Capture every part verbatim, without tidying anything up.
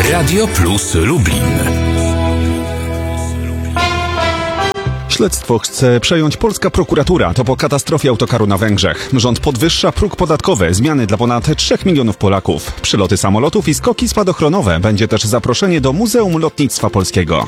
Radio Plus Lublin. Śledztwo chce przejąć polska prokuratura. To po katastrofie autokaru na Węgrzech. Rząd podwyższa próg podatkowy. Zmiany dla ponad trzech milionów Polaków. Przyloty samolotów i skoki spadochronowe. Będzie też zaproszenie do Muzeum Lotnictwa Polskiego.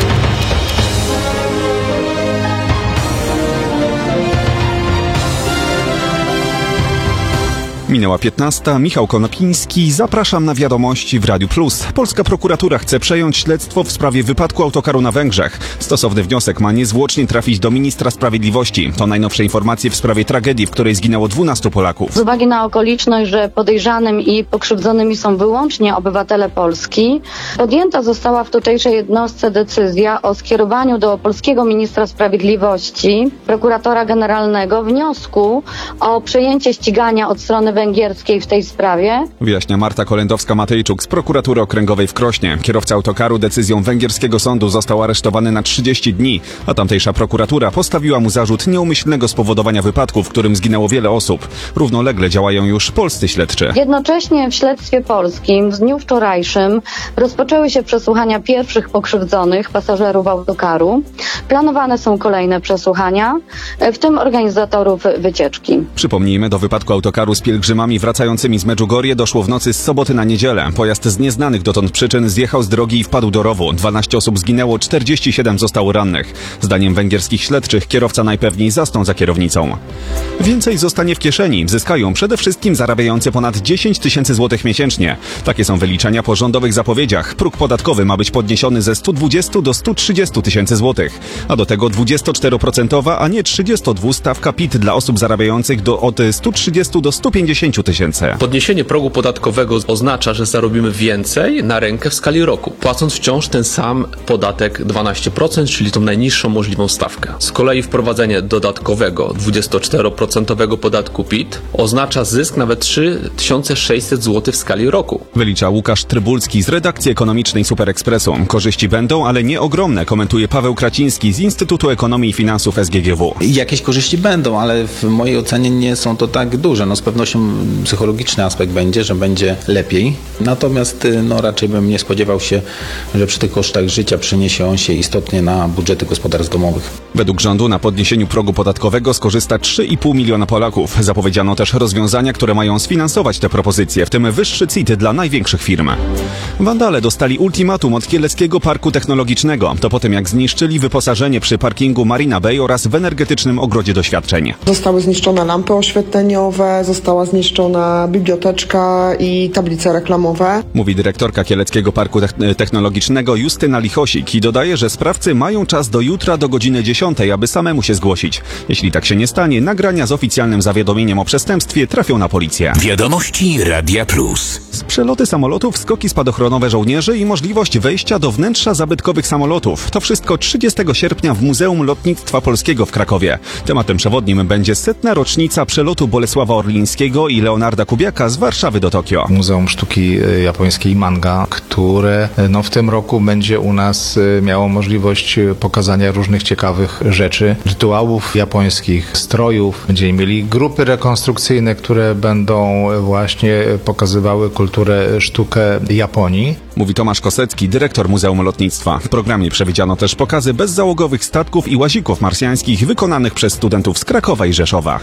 Minęła piętnasta. Michał Konopiński. Zapraszam na wiadomości w Radiu Plus. Polska prokuratura chce przejąć śledztwo w sprawie wypadku autokaru na Węgrzech. Stosowny wniosek ma niezwłocznie trafić do ministra sprawiedliwości. To najnowsze informacje w sprawie tragedii, w której zginęło dwunastu Polaków. Z uwagi na okoliczność, że podejrzanym i pokrzywdzonymi są wyłącznie obywatele Polski, podjęta została w tutejszej jednostce decyzja o skierowaniu do polskiego ministra sprawiedliwości, prokuratora generalnego, wniosku o przejęcie ścigania od strony węgierskiej w tej sprawie. Wyjaśnia Marta Kolendowska-Matejczuk z prokuratury okręgowej w Krośnie. Kierowca autokaru decyzją węgierskiego sądu został aresztowany na trzydzieści dni, a tamtejsza prokuratura postawiła mu zarzut nieumyślnego spowodowania wypadku, w którym zginęło wiele osób. Równolegle działają już polscy śledczy. Jednocześnie w śledztwie polskim w dniu wczorajszym rozpoczęły się przesłuchania pierwszych pokrzywdzonych pasażerów autokaru. Planowane są kolejne przesłuchania, w tym organizatorów wycieczki. Przypomnijmy, do wypadku autokaru z pielgrzymami wracającymi z Medjugorje doszło w nocy z soboty na niedzielę. Pojazd z nieznanych dotąd przyczyn zjechał z drogi i wpadł do rowu. dwanaście osób zginęło, czterdzieści siedem zostało rannych. Zdaniem węgierskich śledczych kierowca najpewniej zasnął za kierownicą. Więcej zostanie w kieszeni. Zyskają przede wszystkim zarabiający ponad dziesięć tysięcy złotych miesięcznie. Takie są wyliczenia po rządowych zapowiedziach. Próg podatkowy ma być podniesiony ze stu dwudziestu do stu trzydziestu tysięcy złotych. A do tego dwudziestoczteroprocentowa, a nie trzydziestodwu stawka P I T dla osób zarabiających do, od stu trzydziestu do stu pięćdziesięciu tysięcy. Podniesienie progu podatkowego oznacza, że zarobimy więcej na rękę w skali roku, płacąc wciąż ten sam podatek dwanaście procent, czyli tą najniższą możliwą stawkę. Z kolei wprowadzenie dodatkowego dwudziestoczteroprocentowego podatku P I T oznacza zysk nawet trzy tysiące sześćset złotych w skali roku. Wylicza Łukasz Trybulski z redakcji ekonomicznej Super Expressu. Korzyści będą, ale nie ogromne, komentuje Paweł Kraciński z Instytutu Ekonomii i Finansów S G G W. Jakieś korzyści będą, ale w mojej ocenie nie są to tak duże. No z pewnością psychologiczny aspekt będzie, że będzie lepiej. Natomiast no, raczej bym nie spodziewał się, że przy tych kosztach życia przeniesie on się istotnie na budżety gospodarstw domowych. Według rządu na podniesieniu progu podatkowego skorzysta trzy i pół miliona Polaków. Zapowiedziano też rozwiązania, które mają sfinansować te propozycje, w tym wyższy C I T dla największych firm. Wandale dostali ultimatum od Kieleckiego Parku Technologicznego. To po tym, jak zniszczyli wyposażenie przy parkingu Marina Bay oraz w energetycznym ogrodzie doświadczeń. Zostały zniszczone lampy oświetleniowe, została zniszczona biblioteczka i tablice reklamowe. Mówi dyrektorka Kieleckiego Parku Technologicznego Justyna Lichosik i dodaje, że sprawcy mają czas do jutra do godziny dziesiątej, aby samemu się zgłosić. Jeśli tak się nie stanie, nagrania z oficjalnym zawiadomieniem o przestępstwie trafią na policję. Wiadomości Radia Plus. Przeloty samolotów, skoki spadochronowe żołnierzy i możliwość wejścia do wnętrza zabytkowych samolotów. To wszystko trzydziestego sierpnia w Muzeum Lotnictwa Polskiego w Krakowie. Tematem przewodnim będzie setna rocznica przelotu Bolesława Orlińskiego i Leonarda Kubiaka z Warszawy do Tokio. Muzeum Sztuki Japońskiej Manga, które no, w tym roku będzie u nas miało możliwość pokazania różnych ciekawych rzeczy, rytuałów japońskich, strojów. Będziemy mieli grupy rekonstrukcyjne, które będą właśnie pokazywały kulturę, sztukę Japonii. Mówi Tomasz Kosecki, dyrektor Muzeum Lotnictwa. W programie przewidziano też pokazy bezzałogowych statków i łazików marsjańskich wykonanych przez studentów z Krakowa i Rzeszowa.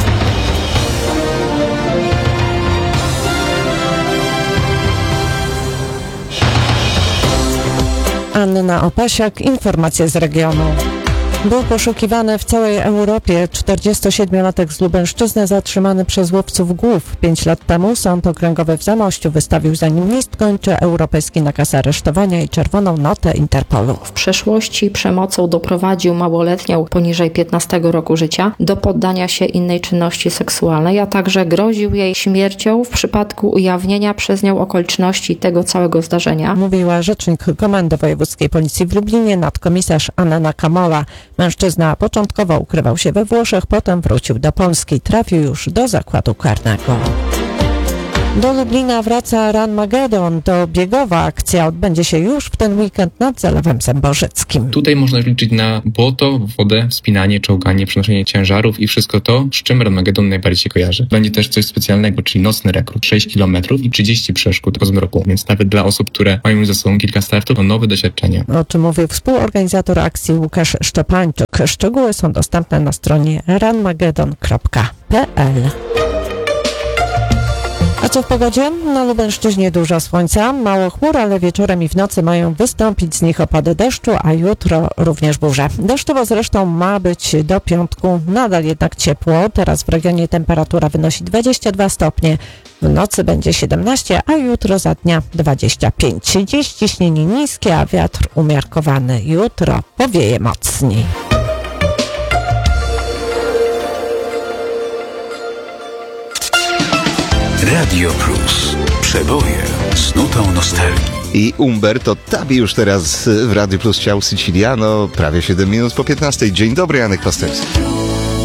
Anna Opasiak, informacje z regionu. Był poszukiwany w całej Europie czterdziestosiedmiolatek z Lubelszczyzny zatrzymany przez łowców głów. Pięć lat temu Sąd Okręgowy w Zamościu wystawił za nim list gończy, europejski nakaz aresztowania i czerwoną notę Interpolu. W przeszłości przemocą doprowadził małoletnią poniżej piętnastego roku życia do poddania się innej czynności seksualnej, a także groził jej śmiercią w przypadku ujawnienia przez nią okoliczności tego całego zdarzenia. Mówiła rzecznik Komendy Wojewódzkiej Policji w Lublinie, nadkomisarz Anna Kamola. Mężczyzna początkowo ukrywał się we Włoszech, potem wrócił do Polski. Trafił już do zakładu karnego. Do Lublina wraca Run Magedon. To biegowa akcja. Odbędzie się już w ten weekend nad Zalewem Zęborzeckim. Tutaj można liczyć na błoto, wodę, wspinanie, czołganie, przenoszenie ciężarów i wszystko to, z czym Run Magedon najbardziej się kojarzy. Będzie też coś specjalnego, czyli nocny rekord. sześć kilometrów i trzydzieści przeszkód po zmroku. Więc nawet dla osób, które mają już za sobą kilka startów, to nowe doświadczenie. O czym mówił współorganizator akcji Łukasz Szczepańczyk. Szczegóły są dostępne na stronie run magedon kropka p l. A co w pogodzie? Na Lubelszczyźnie dużo słońca, mało chmur, ale wieczorem i w nocy mają wystąpić z nich opady deszczu, a jutro również burze. Deszczowo zresztą ma być do piątku, nadal jednak ciepło. Teraz w regionie temperatura wynosi dwadzieścia dwa stopnie, w nocy będzie siedemnaście, a jutro za dnia dwadzieścia pięć. Dziś ciśnienie niskie, a wiatr umiarkowany. Jutro powieje mocniej. Radio Plus. Przeboje z nutą nostalgii. I Umberto Tabi już teraz w Radiu Plus Ciao Siciliano, prawie siedem minut po piętnastej. Dzień dobry, Janek Pasterski.